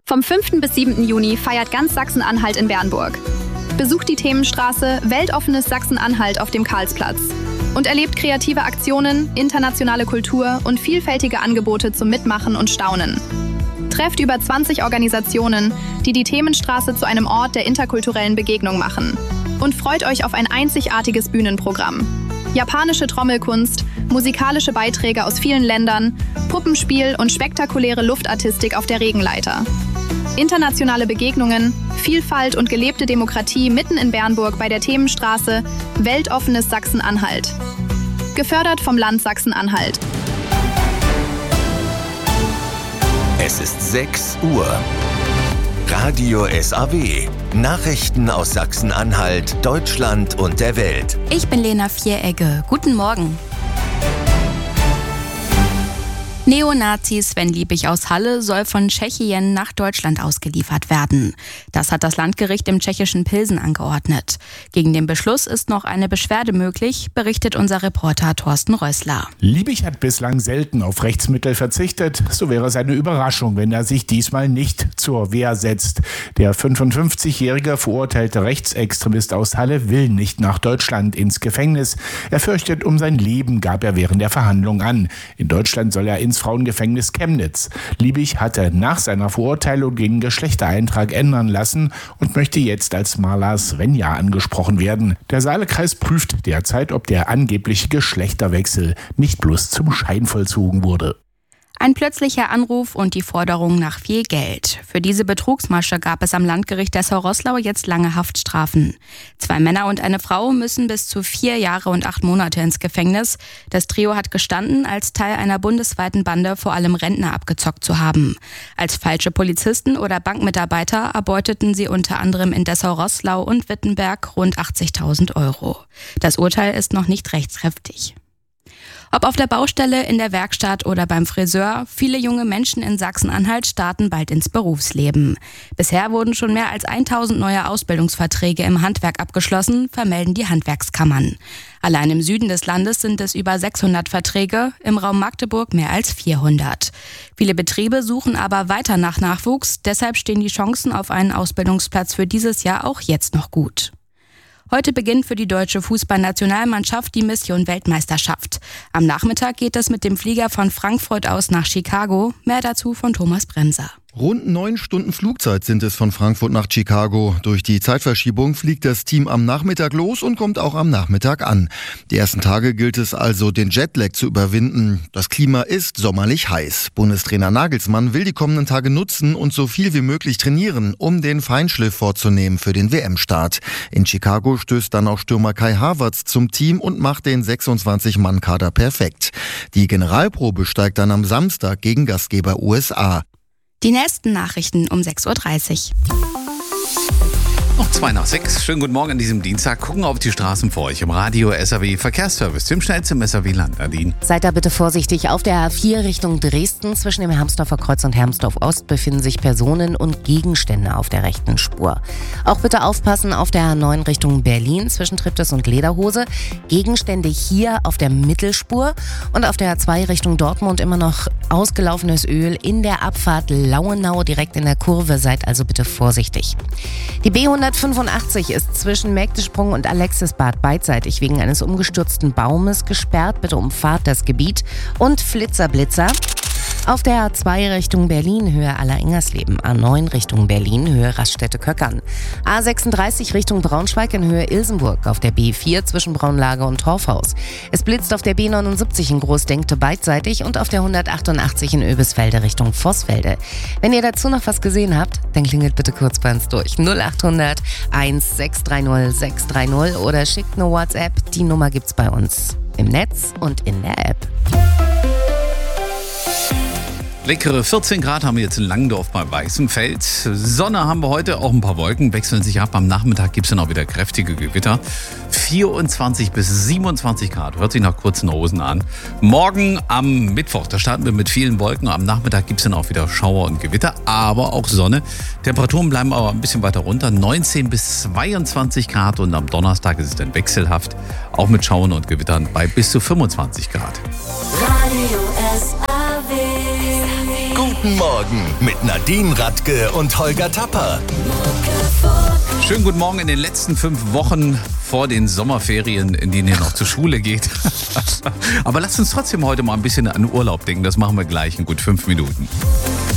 Vom 5. bis 7. Juni feiert ganz Sachsen-Anhalt in Bernburg. Besucht die Themenstraße Weltoffenes Sachsen-Anhalt auf dem Karlsplatz und erlebt kreative Aktionen, internationale Kultur und vielfältige Angebote zum Mitmachen und Staunen. Trefft über 20 Organisationen, die die Themenstraße zu einem Ort der interkulturellen Begegnung machen. Und freut euch auf ein einzigartiges Bühnenprogramm. Japanische Trommelkunst, musikalische Beiträge aus vielen Ländern, Puppenspiel und spektakuläre Luftartistik auf der Regenleiter. Internationale Begegnungen, Vielfalt und gelebte Demokratie mitten in Bernburg bei der Themenstraße Weltoffenes Sachsen-Anhalt. Gefördert vom Land Sachsen-Anhalt. Es ist 6 Uhr. Radio SAW. Nachrichten aus Sachsen-Anhalt, Deutschland und der Welt. Ich bin Lena Vieregge. Guten Morgen. Neonazi Sven Liebig aus Halle soll von Tschechien nach Deutschland ausgeliefert werden. Das hat das Landgericht im tschechischen Pilsen angeordnet. Gegen den Beschluss ist noch eine Beschwerde möglich, berichtet unser Reporter Thorsten Rössler. Liebig hat bislang selten auf Rechtsmittel verzichtet. So wäre es eine Überraschung, wenn er sich diesmal nicht zur Wehr setzt. Der 55-jährige verurteilte Rechtsextremist aus Halle will nicht nach Deutschland ins Gefängnis. Er fürchtet um sein Leben, gab er während der Verhandlung an. In Deutschland soll er ins Frauengefängnis Chemnitz. Liebig hatte nach seiner Verurteilung den Geschlechtereintrag ändern lassen und möchte jetzt als Maler Svenja angesprochen werden. Der Saalekreis prüft derzeit, ob der angebliche Geschlechterwechsel nicht bloß zum Schein vollzogen wurde. Ein plötzlicher Anruf und die Forderung nach viel Geld. Für diese Betrugsmasche gab es am Landgericht Dessau-Roßlau jetzt lange Haftstrafen. 2 Männer und eine Frau müssen bis zu 4 Jahre und 8 Monate ins Gefängnis. Das Trio hat gestanden, als Teil einer bundesweiten Bande vor allem Rentner abgezockt zu haben. Als falsche Polizisten oder Bankmitarbeiter erbeuteten sie unter anderem in Dessau-Roßlau und Wittenberg rund 80.000 €. Das Urteil ist noch nicht rechtskräftig. Ob auf der Baustelle, in der Werkstatt oder beim Friseur, viele junge Menschen in Sachsen-Anhalt starten bald ins Berufsleben. Bisher wurden schon mehr als 1.000 neue Ausbildungsverträge im Handwerk abgeschlossen, vermelden die Handwerkskammern. Allein im Süden des Landes sind es über 600 Verträge, im Raum Magdeburg mehr als 400. Viele Betriebe suchen aber weiter nach Nachwuchs, deshalb stehen die Chancen auf einen Ausbildungsplatz für dieses Jahr auch jetzt noch gut. Heute beginnt für die deutsche Fußballnationalmannschaft die Mission Weltmeisterschaft. Am Nachmittag geht es mit dem Flieger von Frankfurt aus nach Chicago. Mehr dazu von Thomas Bremser. Rund 9 Stunden Flugzeit sind es von Frankfurt nach Chicago. Durch die Zeitverschiebung fliegt das Team am Nachmittag los und kommt auch am Nachmittag an. Die ersten Tage gilt es also, den Jetlag zu überwinden. Das Klima ist sommerlich heiß. Bundestrainer Nagelsmann will die kommenden Tage nutzen und so viel wie möglich trainieren, um den Feinschliff vorzunehmen für den WM-Start. In Chicago stößt dann auch Stürmer Kai Havertz zum Team und macht den 26-Mann-Kader perfekt. Die Generalprobe steigt dann am Samstag gegen Gastgeber USA. Die nächsten Nachrichten um 6.30 Uhr. Noch 2 nach 6. Schönen guten Morgen an diesem Dienstag. Gucken auf die Straßen vor euch im Radio SAW Verkehrsservice. Dem schnellsten SAW-Land, Nadine. Seid da bitte vorsichtig. Auf der A4 Richtung Dresden zwischen dem Hermsdorfer Kreuz und Hermsdorf Ost befinden sich Personen und Gegenstände auf der rechten Spur. Auch bitte aufpassen auf der A9 Richtung Berlin zwischen Triptis und Lederhose. Gegenstände hier auf der Mittelspur und auf der A2 Richtung Dortmund immer noch ausgelaufenes Öl in der Abfahrt Lauenau direkt in der Kurve. Seid also bitte vorsichtig. Die B185 ist zwischen Mägdesprung und Alexisbad beidseitig wegen eines umgestürzten Baumes gesperrt. Bitte umfahrt das Gebiet. Und Flitzer. Auf der A2 Richtung Berlin, Höhe Aller-Ingersleben. A9 Richtung Berlin, Höhe Raststätte-Köckern. A36 Richtung Braunschweig in Höhe Ilsenburg. Auf der B4 zwischen Braunlage und Torfhaus. Es blitzt auf der B79 in Großdenkte beidseitig und auf der 188 in Oebisfelde Richtung Vossfelde. Wenn ihr dazu noch was gesehen habt, dann klingelt bitte kurz bei uns durch. 0800 1630 630 oder schickt eine WhatsApp. Die Nummer gibt's bei uns im Netz und in der App. Leckere 14 Grad haben wir jetzt in Langendorf bei Weißenfeld. Sonne haben wir heute, auch ein paar Wolken wechseln sich ab. Am Nachmittag gibt es dann auch wieder kräftige Gewitter. 24 bis 27 Grad, hört sich nach kurzen Hosen an. Morgen am Mittwoch, da starten wir mit vielen Wolken. Am Nachmittag gibt es dann auch wieder Schauer und Gewitter, aber auch Sonne. Temperaturen bleiben aber ein bisschen weiter runter, 19 bis 22 Grad. Und am Donnerstag ist es dann wechselhaft, auch mit Schauern und Gewittern bei bis zu 25 Grad. Radio SAW. Guten Morgen mit Nadine Radke und Holger Tapper. Schönen guten Morgen in den letzten 5 Wochen vor den Sommerferien, in denen ihr noch zur Schule geht. Aber lasst uns trotzdem heute mal ein bisschen an Urlaub denken. Das machen wir gleich in gut 5 Minuten.